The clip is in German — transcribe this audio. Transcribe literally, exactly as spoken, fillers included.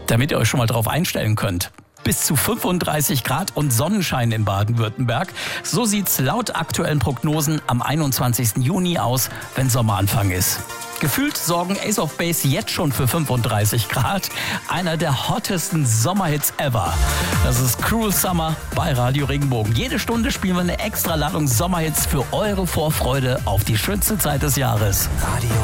damit ihr euch schon mal drauf einstellen könnt. Bis zu fünfunddreißig Grad und Sonnenschein in Baden-Württemberg. So sieht's laut aktuellen Prognosen am einundzwanzigsten Juni aus, wenn Sommeranfang ist. Gefühlt sorgen Ace of Base jetzt schon für fünfunddreißig Grad. Einer der hottesten Sommerhits ever. Das ist Cruel Summer bei Radio Regenbogen. Jede Stunde spielen wir eine extra Ladung Sommerhits für eure Vorfreude auf die schönste Zeit des Jahres. Radio